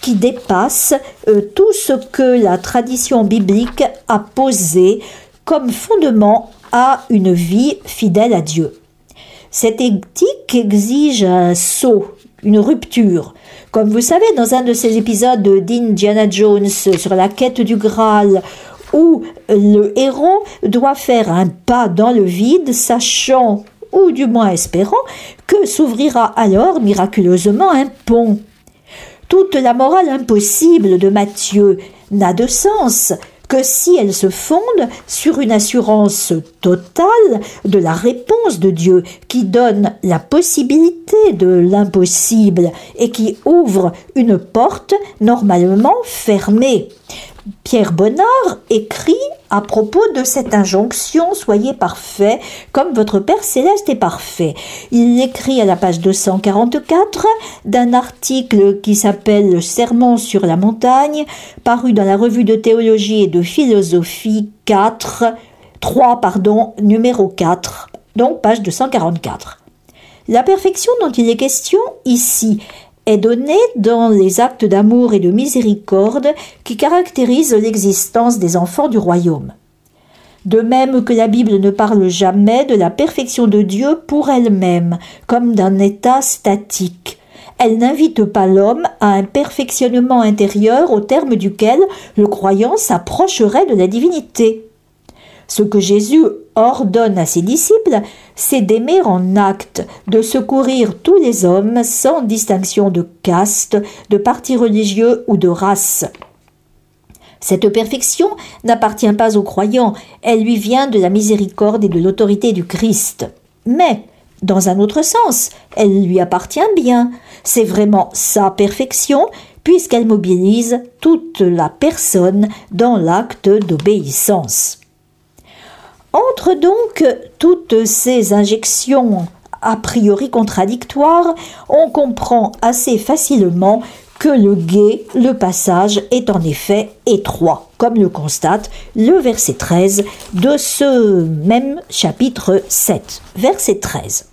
qui dépasse tout ce que la tradition biblique a posé comme fondement à une vie fidèle à Dieu. Cette éthique exige un saut, une rupture. Comme vous savez, dans un de ces épisodes d'Indiana Jones sur la quête du Graal, où le héros doit faire un pas dans le vide, sachant, ou du moins espérant, que s'ouvrira alors miraculeusement un pont. Toute la morale impossible de Matthieu n'a de sens que si elle se fonde sur une assurance totale de la réponse de Dieu qui donne la possibilité de l'impossible et qui ouvre une porte normalement fermée. Pierre Bonnard écrit à propos de cette injonction « Soyez parfaits comme votre Père céleste est parfait ». Il écrit à la page 244 d'un article qui s'appelle « Le sermon sur la montagne », paru dans la revue de théologie et de philosophie 3, numéro 4, donc page 244. La perfection dont il est question ici est donnée dans les actes d'amour et de miséricorde qui caractérisent l'existence des enfants du royaume. De même que la Bible ne parle jamais de la perfection de Dieu pour elle-même, comme d'un état statique. Elle n'invite pas l'homme à un perfectionnement intérieur au terme duquel le croyant s'approcherait de la divinité. Ce que Jésus ordonne à ses disciples, c'est d'aimer en acte, de secourir tous les hommes sans distinction de caste, de parti religieux ou de race. Cette perfection n'appartient pas au croyant, elle lui vient de la miséricorde et de l'autorité du Christ. Mais, dans un autre sens, elle lui appartient bien. C'est vraiment sa perfection, puisqu'elle mobilise toute la personne dans l'acte d'obéissance. Entre donc toutes ces injections a priori contradictoires, on comprend assez facilement que le passage est en effet étroit, comme le constate le verset 13 de ce même chapitre 7. Verset 13.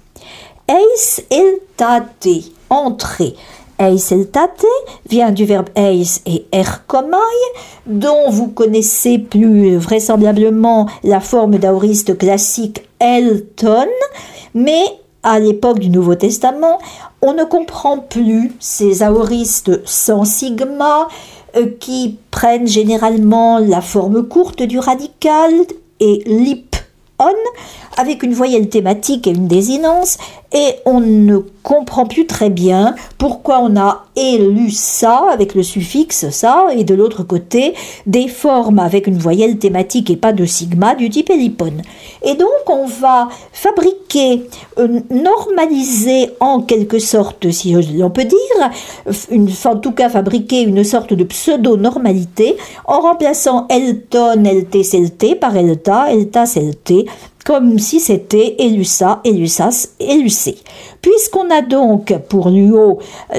Eis iltate, entrer. Eis iltate vient du verbe eis et erkomai, dont vous connaissez plus vraisemblablement la forme d'aoriste classique elton, mais à l'époque du Nouveau Testament, on ne comprend plus ces aoristes sans sigma qui prennent généralement la forme courte du radical et lip on, avec une voyelle thématique et une désinence, et on ne comprend plus très bien pourquoi on a élu ça avec le suffixe ça, et de l'autre côté, des formes avec une voyelle thématique et pas de sigma du type ellipone. Et donc on va fabriquer, normaliser en quelque sorte, si l'on peut dire, en tout cas fabriquer une sorte de pseudo-normalité en remplaçant elton, lt, clt par elta, elta, clt, comme si c'était élusa, élusas, élucé. Puisqu'on a donc pour luo,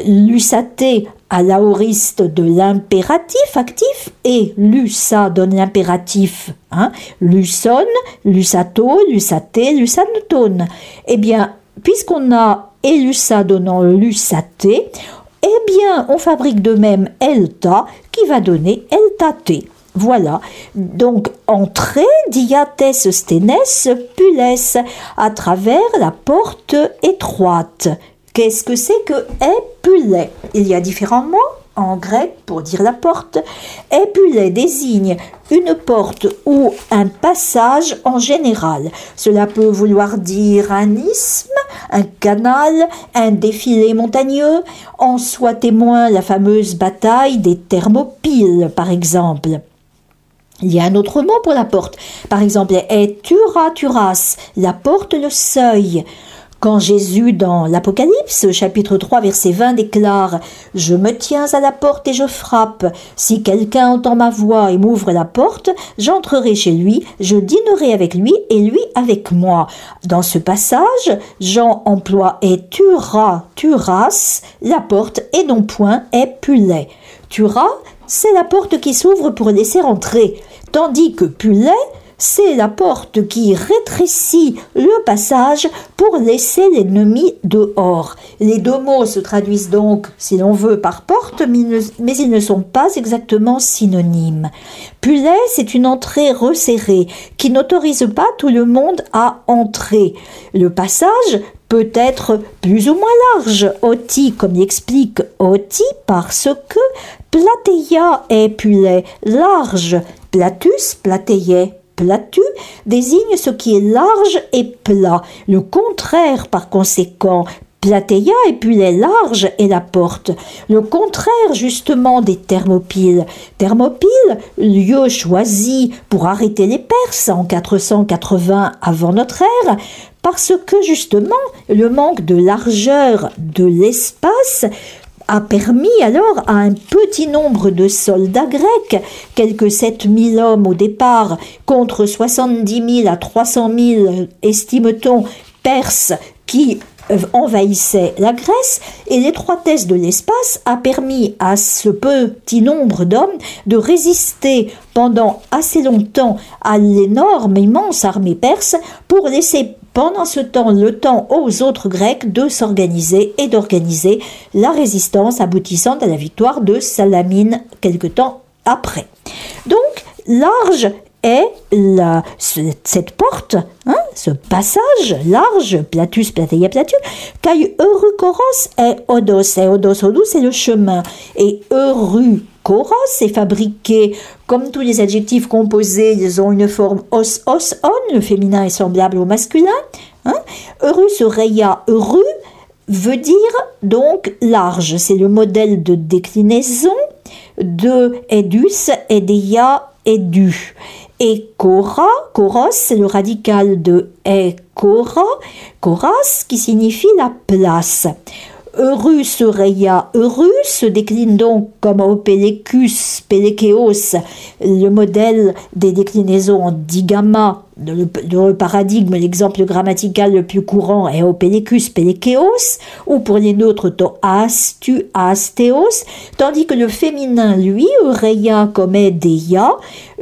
lusaté à l'aoriste de l'impératif actif et lusa donne l'impératif, luson, lusato, lusaté, lusanton. Eh bien, puisqu'on a élusa donnant lusaté, eh bien, on fabrique de même elta qui va donner eltate. Voilà, donc entrer diates stenes pules à travers la porte étroite. Qu'est-ce que c'est que épule? Il y a différents mots en grec pour dire la porte. Épule désigne une porte ou un passage en général. Cela peut vouloir dire un isthme, un canal, un défilé montagneux. En soit témoin la fameuse bataille des Thermopyles, par exemple. Il y a un autre mot pour la porte. Par exemple, est turas, la porte, le seuil. Quand Jésus, dans l'Apocalypse, chapitre 3, verset 20, déclare « Je me tiens à la porte et je frappe. Si quelqu'un entend ma voix et m'ouvre la porte, j'entrerai chez lui, je dînerai avec lui et lui avec moi. » Dans ce passage, Jean emploie « est turas, la porte, et non point « est pulet ». Tura, c'est la porte qui s'ouvre pour laisser entrer, tandis que pulet, c'est la porte qui rétrécit le passage pour laisser l'ennemi dehors. Les deux mots se traduisent donc, si l'on veut, par porte, mais ils ne sont pas exactement synonymes. Pulley, c'est une entrée resserrée qui n'autorise pas tout le monde à entrer. Le passage peut être plus ou moins large, Oti, comme l'explique Oti, parce que plateia et Pulley, large, platus, plateiae, platu, désigne ce qui est large et plat. Le contraire, par conséquent, plateia et Pulley large est la porte. Le contraire, justement, des Thermopyles. Thermopyles, lieu choisi pour arrêter les Perses en 480 avant notre ère, parce que, justement, le manque de largeur de l'espace a permis alors à un petit nombre de soldats grecs, quelques 7000 hommes au départ, contre 70 000 à 300 000, estime-t-on, Perses qui envahissaient la Grèce, et l'étroitesse de l'espace a permis à ce petit nombre d'hommes de résister pendant assez longtemps à l'énorme, immense armée perse pour laisser pendant ce temps le temps aux autres Grecs de s'organiser et d'organiser la résistance aboutissant à la victoire de Salamine quelque temps après. Donc, large est cette porte, ce passage large, platus, plateia, platus, kai eurukoros est odos, odous, c'est le chemin, et eurukoros est fabriqué, comme tous les adjectifs composés, ils ont une forme os, on, le féminin est semblable au masculin, eurus, reia, euru, veut dire donc large, c'est le modèle de déclinaison de edus, edeia, edu. Et kora, koros, c'est le radical de kora, koras, qui signifie la place. Eurus, reia, eurus, se décline donc comme opelecus, pelekeos, le modèle des déclinaisons en digamma. Le paradigme, l'exemple grammatical le plus courant est opelecus, pelekeos, ou pour les nôtres, to astu, asteos, tandis que le féminin, lui, reia comme deia,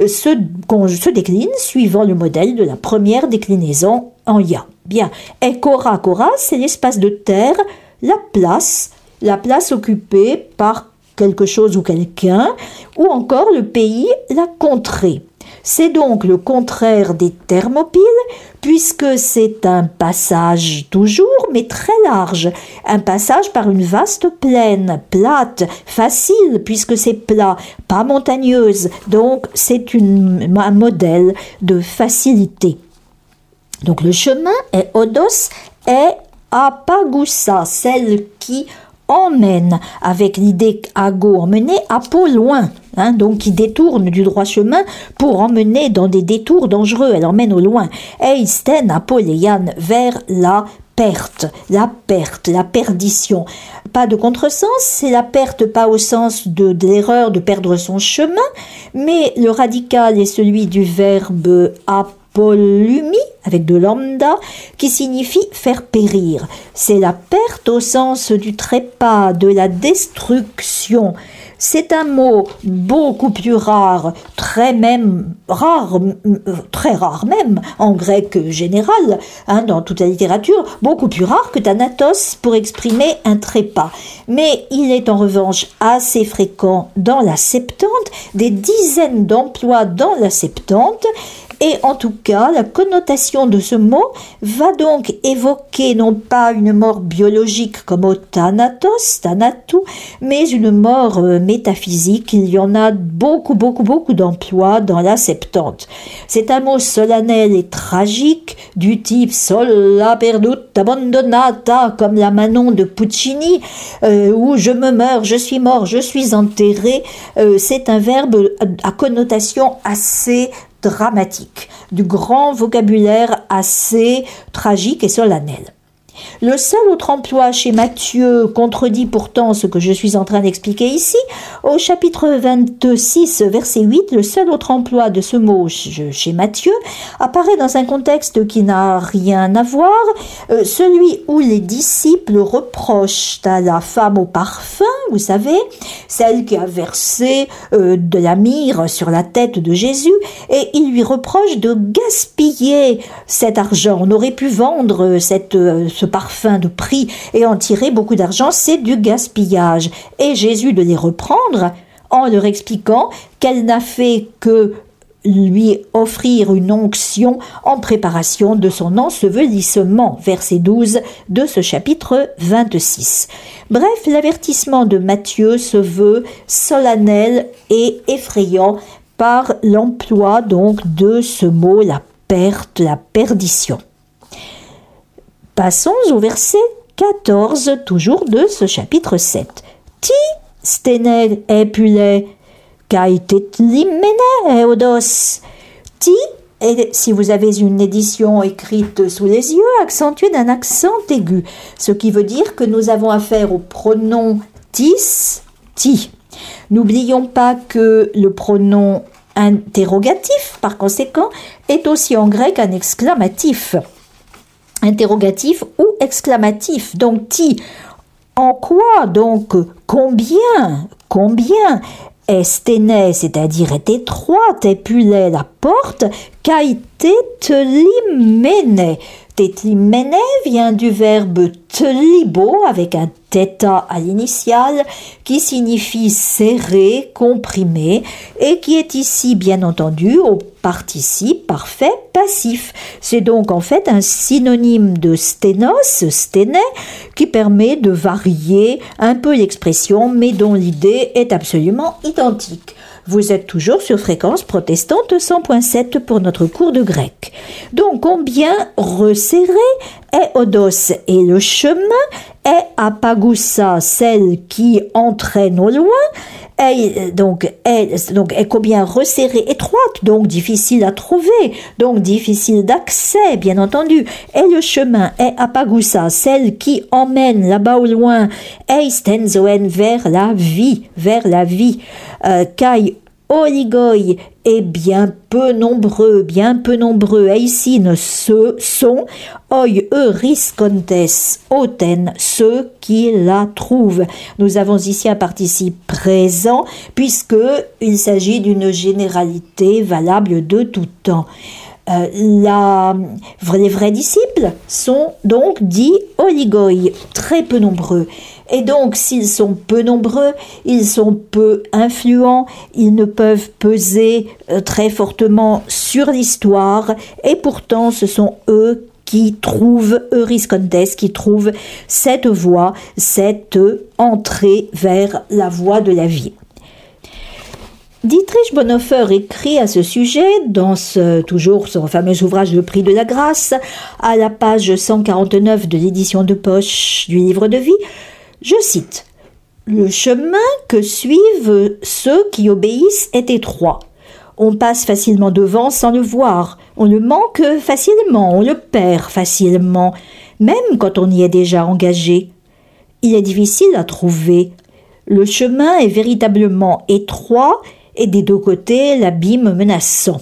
se décline suivant le modèle de la première déclinaison en ya. Bien, et kora, c'est l'espace de terre, la place occupée par quelque chose ou quelqu'un, ou encore le pays, la contrée. C'est donc le contraire des Thermopyles, puisque c'est un passage toujours, mais très large. Un passage par une vaste plaine, plate, facile, puisque c'est plat, pas montagneuse. Donc c'est un modèle de facilité. Donc le chemin est odos, est apagoussa, celle qui emmène, avec l'idée ago, emmener, apo, loin, donc qui détourne du droit chemin pour emmener dans des détours dangereux, elle emmène au loin. Eisten, apoleian, vers la perte, la perdition. Pas de contresens, c'est la perte pas au sens de l'erreur de perdre son chemin, mais le radical est celui du verbe apolumi, avec de lambda, qui signifie faire périr. C'est la perte au sens du trépas, de la destruction. C'est un mot beaucoup plus rare, très rare même, en grec général, dans toute la littérature, beaucoup plus rare que thanatos pour exprimer un trépas. Mais il est en revanche assez fréquent dans la Septante, des dizaines d'emplois dans la Septante, et en tout cas, la connotation de ce mot va donc évoquer non pas une mort biologique comme au thanatos, thanatou, mais une mort métaphysique. Il y en a beaucoup d'emplois dans la Septante. C'est un mot solennel et tragique du type sola perduta abbandonata, comme la Manon de Puccini, où je me meurs, je suis mort, je suis enterré. C'est un verbe à connotation assez dramatique, du grand vocabulaire assez tragique et solennel. Le seul autre emploi chez Matthieu contredit pourtant ce que je suis en train d'expliquer ici. Au chapitre 26, verset 8, le seul autre emploi de ce mot chez Matthieu apparaît dans un contexte qui n'a rien à voir, celui où les disciples reprochent à la femme au parfum, vous savez, celle qui a versé de la myrrhe sur la tête de Jésus, et ils lui reprochent de gaspiller cet argent. On aurait pu vendre ce parfum de prix et en tirer beaucoup d'argent, c'est du gaspillage. Et Jésus de les reprendre en leur expliquant qu'elle n'a fait que lui offrir une onction en préparation de son ensevelissement, verset 12 de ce chapitre 26. Bref, l'avertissement de Matthieu se veut solennel et effrayant par l'emploi donc de ce mot, la perte, la perdition. Passons au verset 14, toujours de ce chapitre 7. Ti stene epule kai tetlimene eodos. Ti, et si vous avez une édition écrite sous les yeux, accentuée d'un accent aigu, ce qui veut dire que nous avons affaire au pronom tis, ti. N'oublions pas que le pronom interrogatif, par conséquent, est aussi en grec un exclamatif. Interrogatif ou exclamatif. Donc, ti, en quoi, donc, combien estene, c'est-à-dire est étroite, épulait la porte, kai tetlimene. Tetlimene vient du verbe tlibo avec un theta à l'initiale qui signifie serrer, comprimer et qui est ici bien entendu au participe parfait passif. C'est donc en fait un synonyme de sténos, sténé, qui permet de varier un peu l'expression mais dont l'idée est absolument identique. Vous êtes toujours sur Fréquence Protestante 100.7 pour notre cours de grec. Donc, combien resserré est Odos et le chemin, est apagoussa, celle qui entraîne au loin, est combien resserrée, étroite, donc difficile à trouver, donc difficile d'accès, bien entendu. Et le chemin est apagoussa, celle qui emmène là-bas au loin, eistenzoen vers la vie, kai oligoi est bien peu nombreux, et ici ce sont, oi riscontes, oten, ceux qui la trouvent. Nous avons ici un participe présent, puisque il s'agit d'une généralité valable de tout temps. Les vrais disciples sont donc dits oligoi, très peu nombreux. Et donc, s'ils sont peu nombreux, ils sont peu influents, ils ne peuvent peser très fortement sur l'histoire, et pourtant ce sont eux qui trouvent, Euriscontes, qui trouvent cette voie, cette entrée vers la voie de la vie. Dietrich Bonhoeffer écrit à ce sujet, dans toujours son fameux ouvrage Le Prix de la Grâce, à la page 149 de l'édition de poche du livre de vie, je cite « Le chemin que suivent ceux qui obéissent est étroit. On passe facilement devant sans le voir, on le manque facilement, on le perd facilement, même quand on y est déjà engagé. Il est difficile à trouver. Le chemin est véritablement étroit et des deux côtés l'abîme menaçant.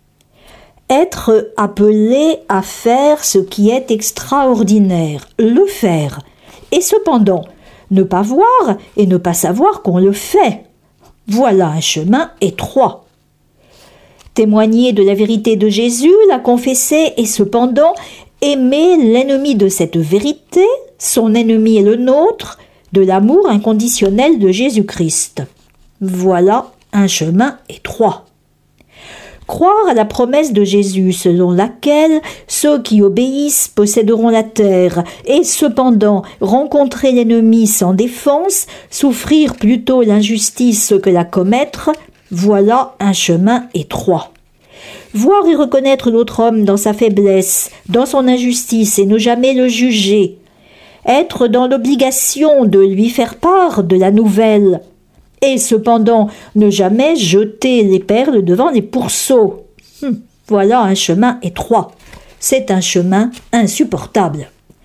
Être appelé à faire ce qui est extraordinaire, le faire, et cependant ne pas voir et ne pas savoir qu'on le fait. Voilà un chemin étroit. Témoigner de la vérité de Jésus, la confesser et cependant aimer l'ennemi de cette vérité, son ennemi est le nôtre, de l'amour inconditionnel de Jésus-Christ. Voilà un chemin étroit. Croire à la promesse de Jésus selon laquelle ceux qui obéissent posséderont la terre et cependant rencontrer l'ennemi sans défense, souffrir plutôt l'injustice que la commettre, voilà un chemin étroit. Voir et reconnaître l'autre homme dans sa faiblesse, dans son injustice et ne jamais le juger, être dans l'obligation de lui faire part de la nouvelle, et cependant ne jamais jeter les perles devant les pourceaux. Voilà un chemin étroit. C'est un chemin insupportable.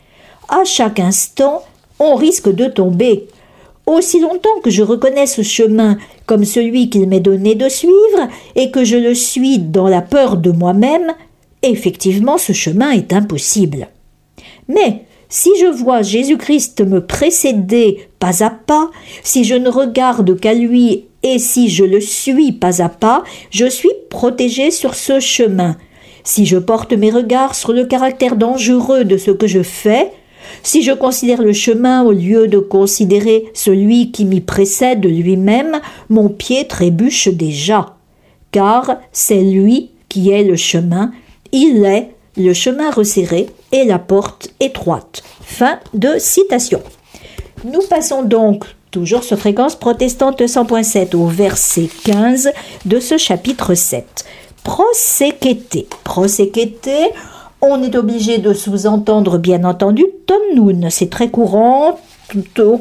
À chaque instant, on risque de tomber. Aussi longtemps que je reconnais ce chemin comme celui qu'il m'est donné de suivre et que je le suis dans la peur de moi-même, effectivement ce chemin est impossible. Mais si je vois Jésus-Christ me précéder pas à pas, si je ne regarde qu'à lui et si je le suis pas à pas, je suis protégé sur ce chemin. Si je porte mes regards sur le caractère dangereux de ce que je fais, si je considère le chemin au lieu de considérer celui qui m'y précède lui-même, mon pied trébuche déjà. Car c'est lui qui est le chemin, il est le chemin resserré et la porte étroite. Fin de citation. Nous passons donc, toujours sur Fréquence Protestante 100.7, au verset 15 de ce chapitre 7. Proséquété. Proséquété, on est obligé de sous-entendre, bien entendu, tonnoun. C'est très courant, tout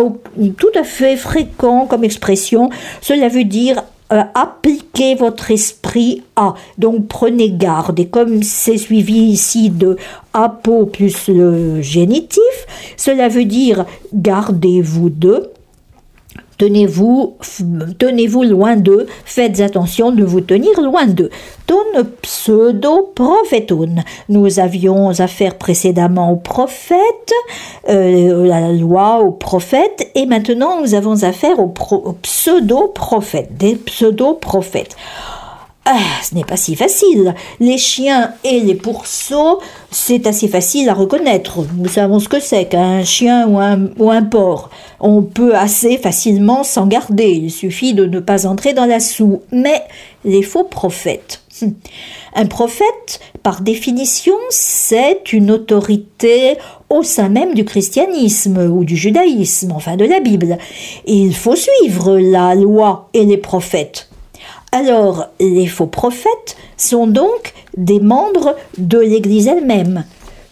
à fait fréquent comme expression. Cela veut dire appliquez votre esprit à. Donc prenez garde. Et comme c'est suivi ici de apo plus le génitif, cela veut dire gardez-vous de. Tenez-vous loin d'eux, faites attention de vous tenir loin d'eux. Ton pseudo-prophéton. Nous avions affaire précédemment aux prophètes, la loi aux prophètes, et maintenant nous avons affaire aux pseudo-prophètes, des pseudo-prophètes. Ce n'est pas si facile. Les chiens et les pourceaux, c'est assez facile à reconnaître. Nous savons ce que c'est qu'un chien ou un porc. On peut assez facilement s'en garder. Il suffit de ne pas entrer dans la soue. Mais les faux prophètes. Un prophète, par définition, c'est une autorité au sein même du christianisme ou du judaïsme, enfin de la Bible. Il faut suivre la loi et les prophètes. Alors, les faux prophètes sont donc des membres de l'Église elle-même.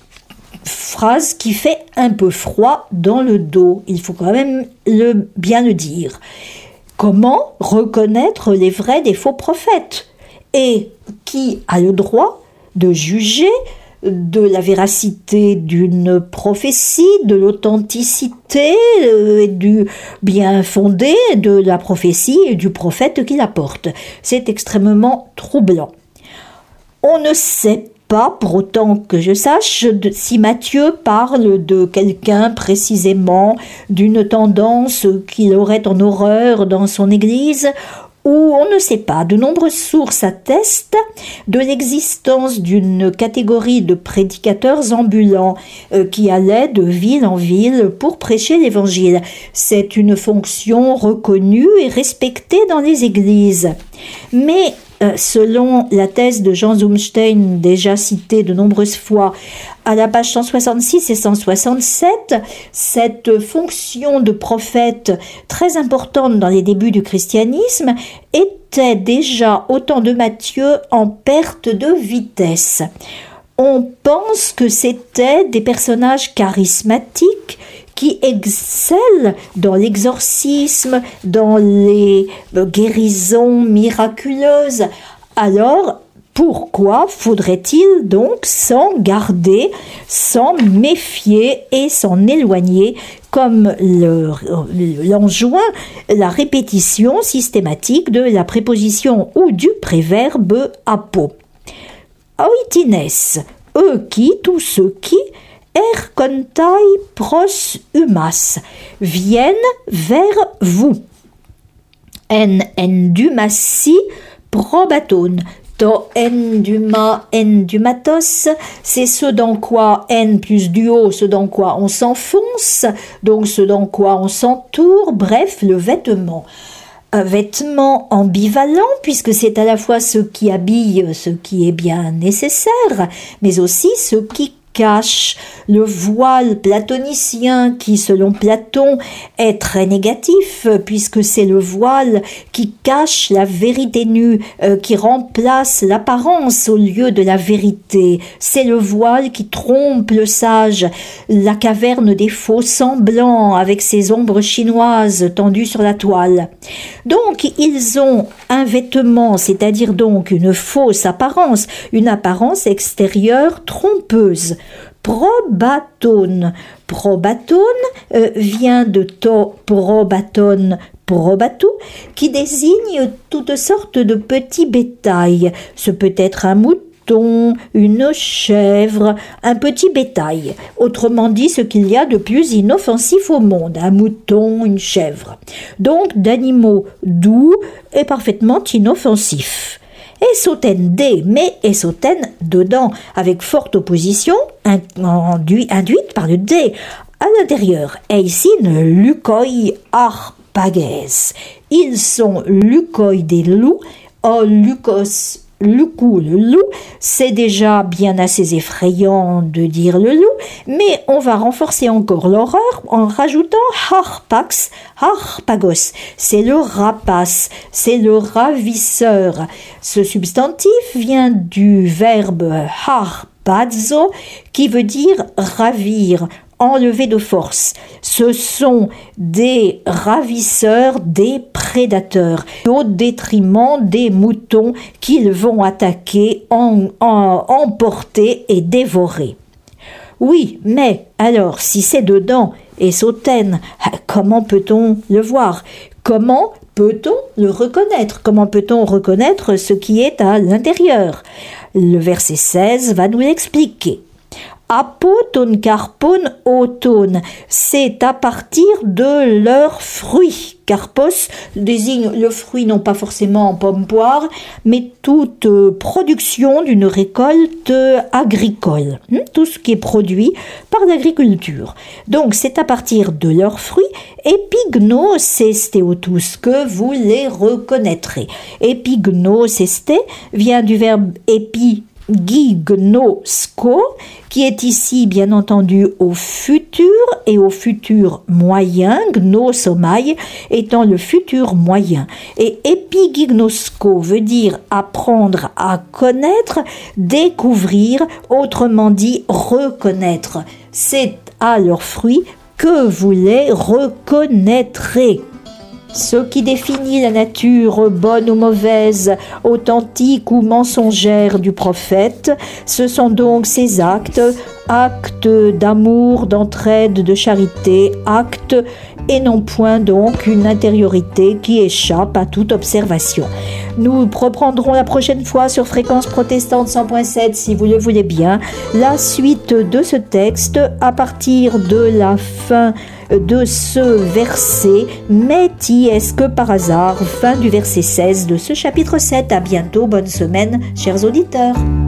Phrase qui fait un peu froid dans le dos, il faut quand même bien le dire. Comment reconnaître les vrais des faux prophètes? Et qui a le droit de juger de la véracité d'une prophétie, de l'authenticité et du bien fondé de la prophétie et du prophète qui la porte? C'est extrêmement troublant. On ne sait pas, pour autant que je sache, si Matthieu parle de quelqu'un précisément, d'une tendance qu'il aurait en horreur dans son Église, où on ne sait pas. De nombreuses sources attestent de l'existence d'une catégorie de prédicateurs ambulants qui allaient de ville en ville pour prêcher l'Évangile. C'est une fonction reconnue et respectée dans les églises. Mais selon la thèse de Jean Zumstein, déjà citée de nombreuses fois, à la page 166 et 167, cette fonction de prophète très importante dans les débuts du christianisme était déjà, au temps de Matthieu, en perte de vitesse. On pense que c'étaient des personnages charismatiques qui excellent dans l'exorcisme, dans les guérisons miraculeuses. Alors, pourquoi faudrait-il donc s'en garder, s'en méfier et s'en éloigner, comme l'enjoint la répétition systématique de la préposition ou du préverbe apo? Oitines, eux qui, tous ceux qui, ercontai pros humas, viennent vers vous. En endumasi probaton. To enduma endumatos, c'est ce dans quoi en plus duo, ce dans quoi on s'enfonce, donc ce dans quoi on s'entoure, bref, le vêtement. Un vêtement ambivalent, puisque c'est à la fois ce qui habille, ce qui est bien nécessaire, mais aussi ce qui cache. Le voile platonicien qui, selon Platon, est très négatif, puisque c'est le voile qui cache la vérité nue, qui remplace l'apparence au lieu de la vérité. C'est le voile qui trompe le sage, la caverne des faux semblants avec ses ombres chinoises tendues sur la toile. Donc, ils ont un vêtement, c'est-à-dire donc une fausse apparence, une apparence extérieure trompeuse. probatone. Probatone vient de to probaton probatu, qui désigne toutes sortes de petits bétails. Ce peut être un mouton, une chèvre, un petit bétail. Autrement dit, ce qu'il y a de plus inoffensif au monde, un mouton, une chèvre. Donc d'animaux doux et parfaitement inoffensifs. Esotène mais esotène dedans, avec forte opposition induite par le D à l'intérieur. Eisin lukoi arpages. Ils sont lukoi des loups, lukos Luku, le loup, c'est déjà bien assez effrayant de dire le loup, mais on va renforcer encore l'horreur en rajoutant harpax, harpagos. C'est le rapace, c'est le ravisseur. Ce substantif vient du verbe harpazo qui veut dire ravir, enlever de force. Ce sont des ravisseurs, des prédateurs, au détriment des moutons qu'ils vont attaquer, emporter et dévorer. Oui, mais alors, si c'est dedans, esotène, comment peut-on le voir? Comment peut-on le reconnaître? Comment peut-on reconnaître ce qui est à l'intérieur? Le verset 16 va nous l'expliquer. Apoton carpon automne, c'est à partir de leurs fruits. Carpos désigne le fruit non pas forcément en pomme-poire, mais toute production d'une récolte agricole. Tout ce qui est produit par l'agriculture. Donc c'est à partir de leurs fruits. Epignosesteotus, que vous les reconnaîtrez. Epignoseste vient du verbe gignosko, qui est ici bien entendu au futur et au futur moyen, gnosomai étant le futur moyen. Et epigignosko veut dire apprendre à connaître, découvrir, autrement dit reconnaître. C'est à leurs fruits que vous les reconnaîtrez. Ce qui définit la nature bonne ou mauvaise, authentique ou mensongère du prophète, ce sont donc ses actes, actes d'amour, d'entraide, de charité, actes et non point donc une intériorité qui échappe à toute observation. Nous reprendrons la prochaine fois sur Fréquence Protestante 100.7, si vous le voulez bien, la suite de ce texte à partir de la fin de ce verset, mais qui est-ce que par hasard, fin du verset 16 de ce chapitre 7. À bientôt, bonne semaine, chers auditeurs.